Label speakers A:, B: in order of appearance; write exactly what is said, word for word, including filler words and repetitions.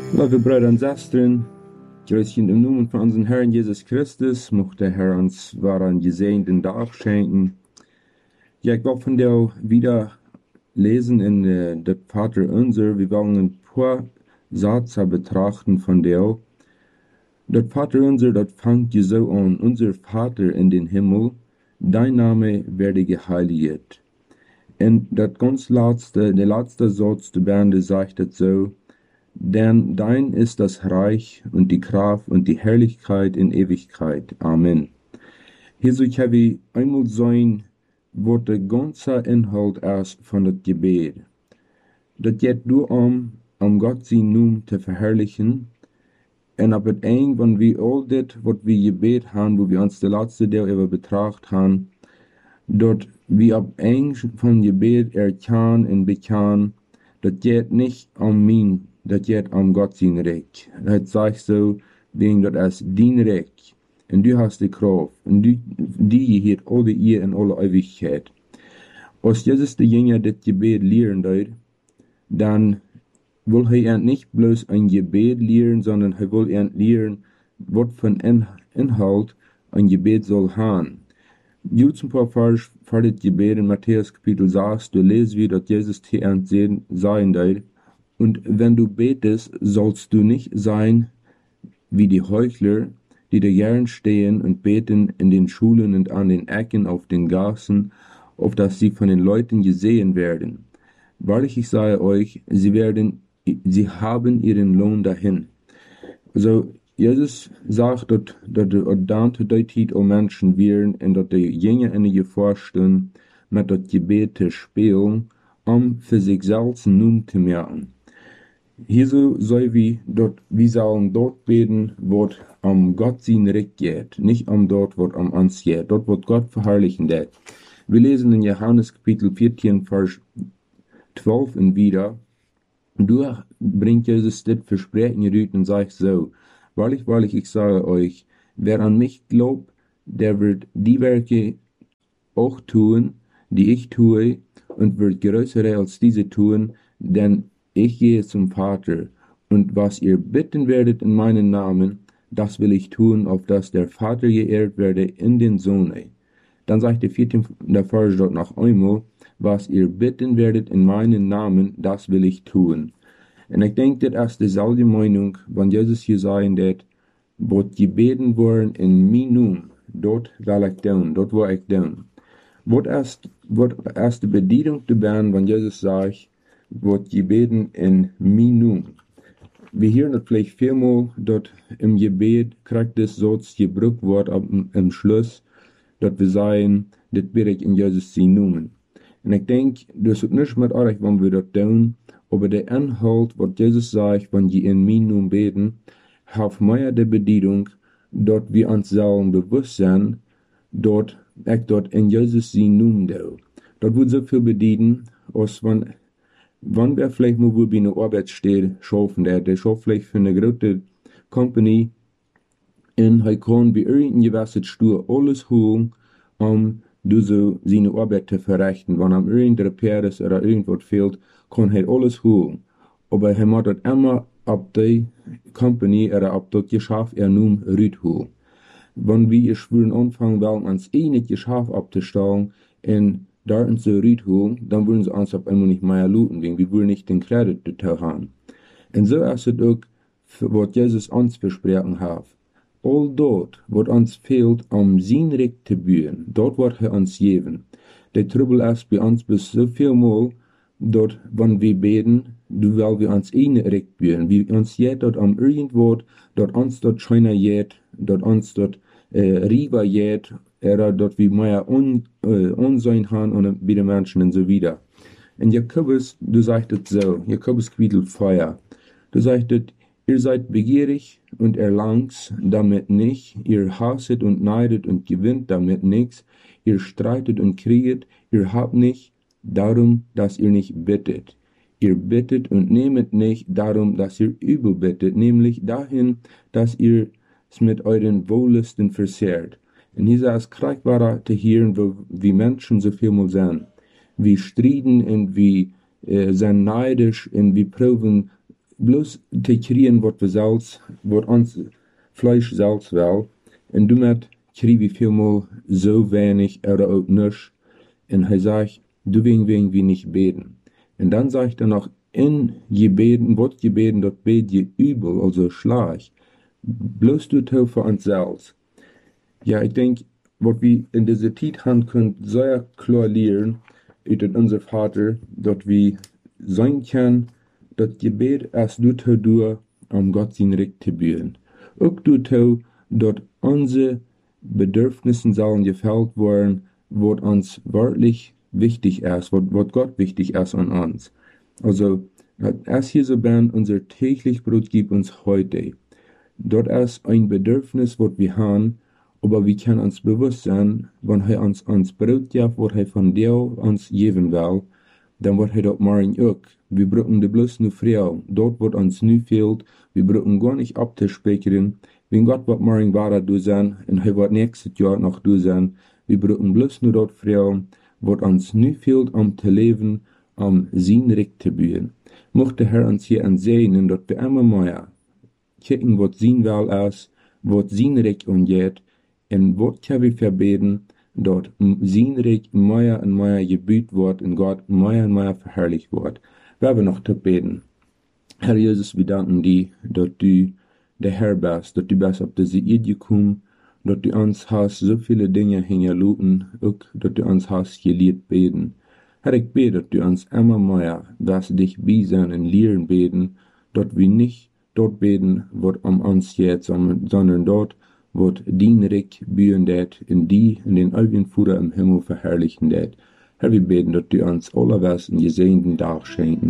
A: Liebe Brüder und Schwestern, Grüßchen im Namen von unserem Herrn Jesus Christus, mochte der Herr uns einen gesegneten Tag schenken. Ja, ich will von dir wieder lesen in äh, das Vater Unser. Wir wollen ein paar Sätze betrachten von dir. Das Vater Unser, das fängt ja so an: Unser Vater in den Himmel, dein Name werde geheiligt. Und das ganz letzte, der letzte Satz der Bände sagt das so: Denn dein ist das Reich und die Kraft und die Herrlichkeit in Ewigkeit. Amen. Hier soll ich habe einmal sein, was der ganze Inhalt ist von das Gebet. Das geht nur um, um Gott sein Namen zu verherrlichen. Und ab het eind, wenn wir all das, was wir gebet haben, wo wir uns der letzte Teil über betrachtet haben, dort wir ab eind von Gebet erkennen und bekennen, das geht nicht um mich, das geht um Gott sein Reich. Das sagt so, wegen das ist dein Reich. Und du hast die Kraft. Und du, die hat alle ihr in alle Ewigkeit. Als Jesus derjenige das Gebet lehren wird, dann will er nicht bloß ein Gebet lehren, sondern er will er lehren, was von Inhalt ein Gebet soll haben. Just ein paar Vers vor das Gebet in Matthäus Kapitel sechs, du lest wie, dass Jesus zu uns sagen wird: Und wenn du betest, sollst du nicht sein wie die Heuchler, die da gern stehen und beten in den Schulen und an den Ecken auf den Gassen, auf dass sie von den Leuten gesehen werden. Wahrlich, ich sage euch, sie werden, sie haben ihren Lohn dahin. Also, Jesus sagt, dass, dass die ordnete Zeit auch Menschen wären und dass die Jünger in die Gefahr stehen, mit das Gebet zu spielen, um für sich selbst einen Namen zu merken. Hier so soll wie dort, wir sollen dort beten, wo um Gott sein Recht geht, nicht um dort, wo um uns geht, dort, wo Gott verherrlichen wird. Wir lesen in Johannes Kapitel vierzehn, Vers zwölf und wieder: Du bringt Jesus das Versprechen gerührt und sagt so: Wahrlich, wahrlich, ich sage euch, wer an mich glaubt, der wird die Werke auch tun, die ich tue, und wird größere als diese tun, denn ich gehe zum Vater, und was ihr bitten werdet in meinen Namen, das will ich tun, auf dass der Vater geehrt werde in den Sohne. Dann sagt der vierte der Vers dort noch einmal: Was ihr bitten werdet in meinen Namen, das will ich tun. Und ich denke, das ist dieselbe Meinung, wenn Jesus hier sagen wird, was gebeten worden in mein Namen, dort will ich tun, dort will ich tun. Was ist, was ist die Bedienung der Band, wenn Jesus sagt, was gebeten in mein Namen? Wir hören das vielleicht viermal, dort im Gebet kriegt das Satz gebraucht wird am, am Schluss, dass wir sagen, das bete ich in Jesus sein Namen. Und ich denke, das ist nicht mit euch, wenn wir das tun, aber der Inhalt, was Jesus sagt, wenn die in mein Namen beten, hat mehr die Bedienung, dort wir uns selber bewusst sind, dort ich dort in Jesus sein Namen do. Dort wird so viel bedienen, als wenn, wenn wir vielleicht mal wo bei einer Arbeitsstelle schaffen, der, der schafft vielleicht für eine große Company, und er kann bei irgendeinem gewissen Stuhl alles holen, um diese seine Arbeit zu verrichten. Wenn ihm irgendein Repair ist oder irgendwas fehlt, kann er alles holen. Aber er muss das immer ab der Company oder ab das Geschäft er nun rüberholen. Wenn wir schwuren anfangen wollen, uns eh nicht Geschäft abzustellen und dort zu rüberholen, dann würden sie uns auf einmal nicht mehr looten, wegen wir würden nicht den Kredit dazu haben. Und so ist es auch, was Jesus uns versprochen hat. All dort, wat uns fehlt, um sein Recht zu bühen, dort wird er uns geben. Der Trouble ist bei uns bis so viel mal, dort, wenn wir beten, du weil wir uns ein Recht bühen. Wie uns jet dort am irgendwo, dort uns dort scheiner jet, dort uns dort äh, rieber jet, oder dort wie mehr un, äh, unsein haben und bei den Menschen und so wieder. Und Jakobus, du sagst so, Jakobus Kapitel vier, du sagst, ihr seid begierig und erlangt damit nicht, ihr hasset und neidet und gewinnt damit nichts, ihr streitet und krieget, ihr habt nicht, darum, dass ihr nicht bittet. Ihr bittet und nehmet nicht, darum, dass ihr übel bittet, nämlich dahin, dass ihr es mit euren Wohllüsten versehrt. Und hier ist es kriegbarer zu hören, wo, wie Menschen so viel mal sind. Wie striden und wie äh, sind neidisch und wie proben bloß te kriegen, was wir selbst, was uns Fleisch selbst will. Und damit kriegen wir vielmal so wenig oder auch nichts. Und er sagt, du wegen wegen wir nicht beten. Und dann sagt er noch, in Gebeten, wird gebeten, dort bet je übel, also Schlag. Bloß du tau für uns selbst. Ja, ich denke, was wir in dieser Zeit haben können, sehr klar lernen, ist unser Vater, dass wir sein können, das Gebet erst du tau du, um Gott sein Recht zu bieten. Auch du tau, dass unsere Bedürfnisse sollen gefällt werden, was uns wirklich wichtig ist, was, was Gott wichtig ist an uns. Also, als hier so bin, unser täglich Brot gib uns heute. Dort ist ein Bedürfnis, was wir haben, aber wir können uns bewusst sein, wenn er uns ans Brot gibt, was er von dir uns geben will, dann wird er dort morgen auch. Wir brauchen die bloß nur früh. Dort, wo uns nu fehlt, wir brauchen gar nicht abzuspeichern. Wenn Gott wird morgen weiter du sein, und er wird nächstes Jahr noch du sein, wir brauchen bloß nur dort früh, wo uns nu fehlt, um zu leben, um sein Recht zu bieten. Mochte der Herr uns hier ansehen, dass wir immer mehr kicken, was sein Will ist, was sein Recht angeht, und was können wir verbeten, dort sein Recht mehr und mehr gebüht wird und Gott mehr und mehr verherrlicht wird. Wir haben noch zu beten. Herr Jesus, wir danken dir, dass du der Herr bist, dass du bist auf diese Erde gekommen, dass du uns hast so viele Dinge hingeluten, auch dass du uns hast gelehrt beten. Herr, ich bete, dass du uns immer mehr, dass dich bei sein und lehren beten, dass wir nicht dort beten, was um uns geht, sondern dort, was dein Recht bühen det, in die, in den ewigen Vater im Himmel verherrlichen det. Herr, wir beten, dass du uns allerwas einen gesegneten Tag schenken.